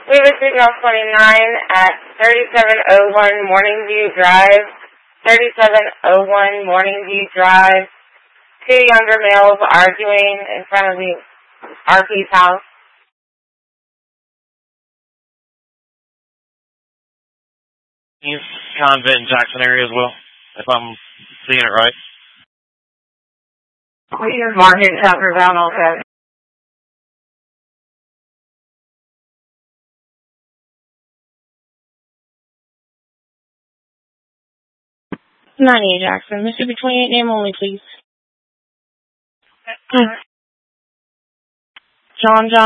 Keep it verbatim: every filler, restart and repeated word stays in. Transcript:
We have a signal twenty-nine at thirty-seven oh one Morningview Drive. thirty-seven oh one Morningview Drive. Two younger males arguing in front of the R P's house. Convent in Jackson area as well, if I'm seeing it right. We are marking Tuckerville, okay. ninety-eight Jackson. Mississippi twenty-eight, name only, please. John John.